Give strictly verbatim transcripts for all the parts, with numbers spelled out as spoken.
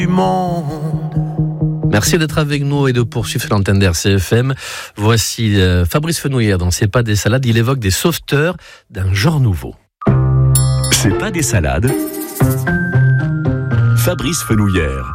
du monde. Merci d'être avec nous et de poursuivre l'antenne d'R C F M. Voici euh, Fabrice Fenouillère dans C'est pas des salades. Il évoque des sauveteurs d'un genre nouveau. C'est pas des salades. Fabrice Fenouillère.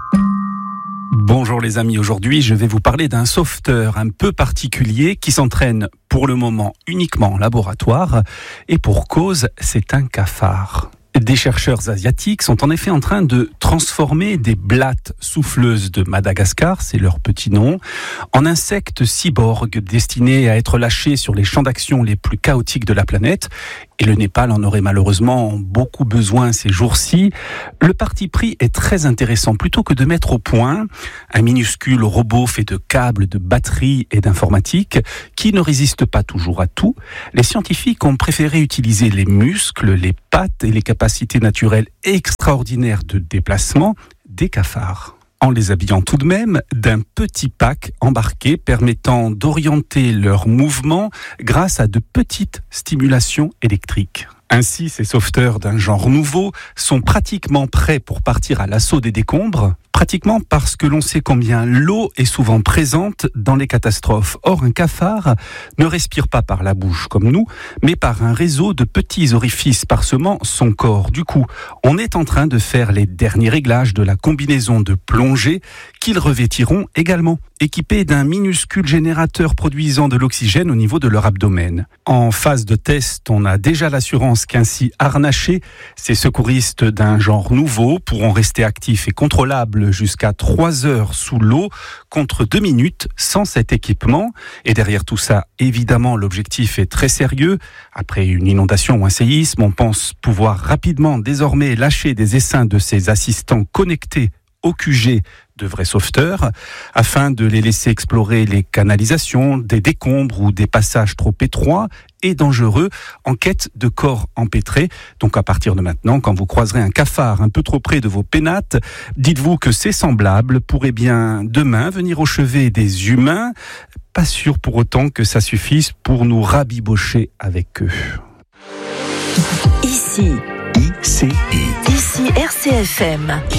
Bonjour les amis, aujourd'hui je vais vous parler d'un sauveteur un peu particulier qui s'entraîne pour le moment uniquement en laboratoire et pour cause, c'est un cafard. Des chercheurs asiatiques sont en effet en train de transformer des blattes souffleuses de Madagascar, c'est leur petit nom, en insectes cyborgs destinés à être lâchés sur les champs d'action les plus chaotiques de la planète. Et le Népal en aurait malheureusement beaucoup besoin ces jours-ci. Le parti pris est très intéressant. Plutôt que de mettre au point un minuscule robot fait de câbles, de batteries et d'informatique qui ne résiste pas toujours à tout, les scientifiques ont préféré utiliser les muscles, les pattes et les capacités naturelles extraordinaires de déplacement des cafards, en les habillant tout de même d'un petit pack embarqué permettant d'orienter leurs mouvements grâce à de petites stimulations électriques. Ainsi, ces sauveteurs d'un genre nouveau sont pratiquement prêts pour partir à l'assaut des décombres, pratiquement parce que l'on sait combien l'eau est souvent présente dans les catastrophes. Or, un cafard ne respire pas par la bouche comme nous, mais par un réseau de petits orifices parsemant son corps. Du coup, on est en train de faire les derniers réglages de la combinaison de plongée qu'ils revêtiront également, équipés d'un minuscule générateur produisant de l'oxygène au niveau de leur abdomen. En phase de test, on a déjà l'assurance qu'ainsi harnachés, ces secouristes d'un genre nouveau pourront rester actifs et contrôlables jusqu'à trois heures sous l'eau contre deux minutes sans cet équipement. Et derrière tout ça, évidemment, l'objectif est très sérieux. Après une inondation ou un séisme, on pense pouvoir rapidement désormais lâcher des essaims de ces assistants connectés au Q G de vrais sauveteurs, afin de les laisser explorer les canalisations, des décombres ou des passages trop étroits et dangereux en quête de corps empêtrés. Donc à partir de maintenant, quand vous croiserez un cafard un peu trop près de vos pénates, dites-vous que ces semblables pourraient bien demain venir au chevet des humains. Pas sûr pour autant que ça suffise pour nous rabibocher avec eux. Ici, I C I. ici R C F M.